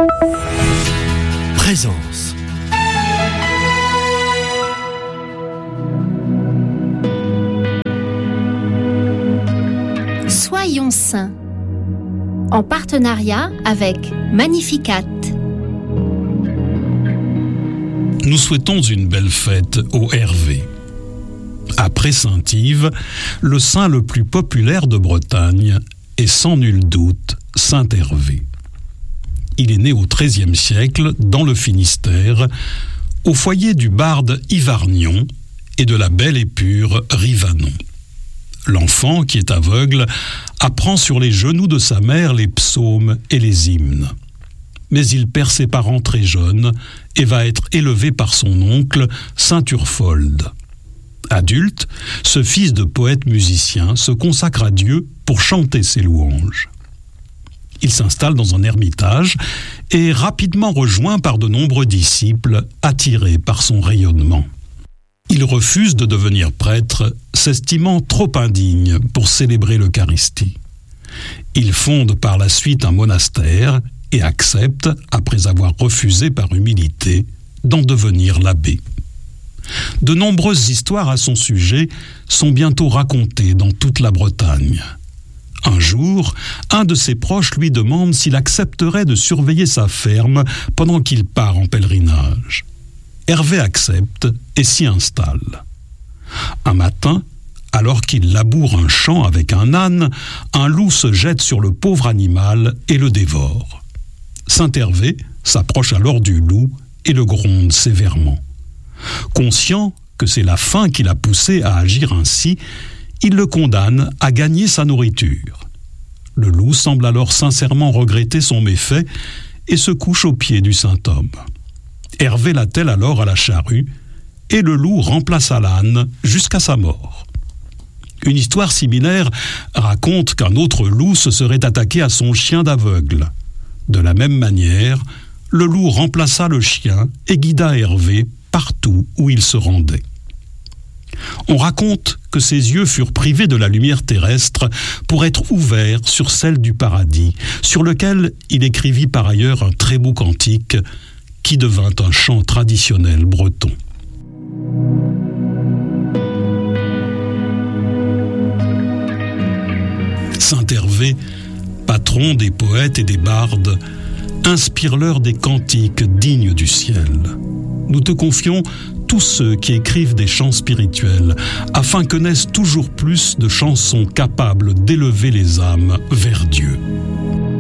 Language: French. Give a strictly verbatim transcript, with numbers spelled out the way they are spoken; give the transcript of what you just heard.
Présence. Soyons saints, en partenariat avec Magnificat. Nous souhaitons une belle fête au Hervé. Après Saint-Yves, le saint le plus populaire de Bretagne est sans nul doute Saint Hervé. Il est né au treizième siècle dans le Finistère, au foyer du barde Hyvarnion et de la belle et pure Rivanon. L'enfant, qui est aveugle, apprend sur les genoux de sa mère les psaumes et les hymnes. Mais il perd ses parents très jeunes et va être élevé par son oncle, saint Urfold. Adulte, ce fils de poète musicien se consacre à Dieu pour chanter ses louanges. Il s'installe dans un ermitage et est rapidement rejoint par de nombreux disciples attirés par son rayonnement. Il refuse de devenir prêtre, s'estimant trop indigne pour célébrer l'Eucharistie. Il fonde par la suite un monastère et accepte, après avoir refusé par humilité, d'en devenir l'abbé. De nombreuses histoires à son sujet sont bientôt racontées dans toute la Bretagne. Un jour, un de ses proches lui demande s'il accepterait de surveiller sa ferme pendant qu'il part en pèlerinage. Hervé accepte et s'y installe. Un matin, alors qu'il laboure un champ avec un âne, un loup se jette sur le pauvre animal et le dévore. Saint Hervé s'approche alors du loup et le gronde sévèrement. Conscient que c'est la faim qui l'a poussé à agir ainsi, il le condamne à gagner sa nourriture. Le loup semble alors sincèrement regretter son méfait et se couche aux pieds du saint homme. Hervé l'attelle alors à la charrue et le loup remplaça l'âne jusqu'à sa mort. Une histoire similaire raconte qu'un autre loup se serait attaqué à son chien d'aveugle. De la même manière, le loup remplaça le chien et guida Hervé partout où il se rendait. On raconte que ses yeux furent privés de la lumière terrestre pour être ouverts sur celle du paradis, sur lequel il écrivit par ailleurs un très beau cantique qui devint un chant traditionnel breton. Saint Hervé, patron des poètes et des bardes, inspire-leur des cantiques dignes du ciel. Nous te confions tous ceux qui écrivent des chants spirituels, afin que naissent toujours plus de chansons capables d'élever les âmes vers Dieu.